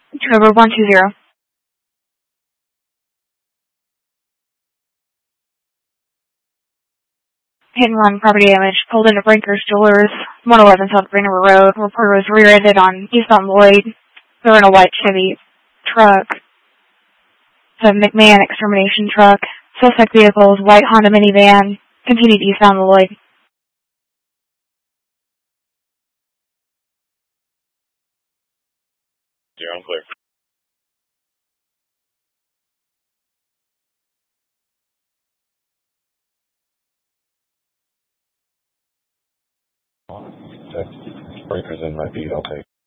Trevor 120. Hit and run, property damage, pulled into Breakers Jewelers, 111 South Green River Road. Reporter was rear-ended on eastbound Lloyd. They were in a white Chevy truck. It's a McMahon extermination truck. Suspect vehicles, white Honda minivan. Continued eastbound Lloyd. You're unclear. Breakers in my feet, I'll take.